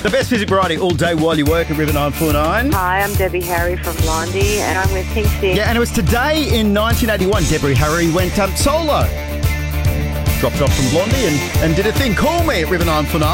The best music variety all day while you work at River 949. Hi, I'm Debbie Harry from Blondie, and I'm with Pink Stick. Yeah, and it was today in 1981 Debbie Harry went solo. Dropped off from Blondie and did a thing. Call me at River 949.